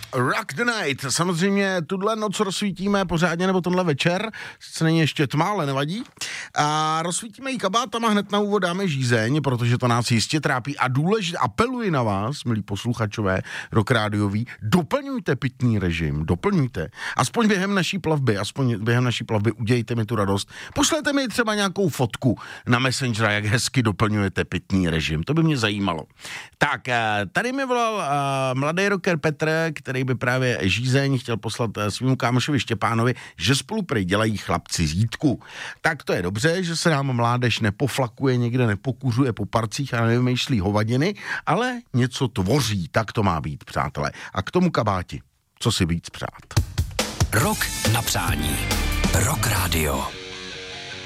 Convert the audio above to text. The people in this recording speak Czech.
Rock the Night. Samozřejmě tuhle noc rozsvítíme pořádně, nebo tenhle večer. Sice není ještě tma, ale nevadí. A rozsvítíme ji kabátama, hned na úvod dáme žízeň, protože to nás jistě trápí. A důležitě apeluji na vás, milí posluchačové Rock Rádioví, doplňujte pitný režim, doplňujte. Aspoň během naší plavby udějte mi tu radost. Pošlete mi třeba nějakou fotku na Messengera, jak hezky doplňujete pitný režim. To by mě zajímalo. Tak, tady mi volal mladý rocker Petr, který by právě žízeň chtěl poslat svýmu kámošovi Štěpánovi, že spolu prej dělají chlapci zítku. Tak to je dobře, že se nám mládež nepoflakuje, někde nepokuřuje po parcích a nevymýšlí hovadiny, ale něco tvoří, tak to má být, přátelé. A k tomu kabáti, co si víc přát. Rok na přání. Rock Radio.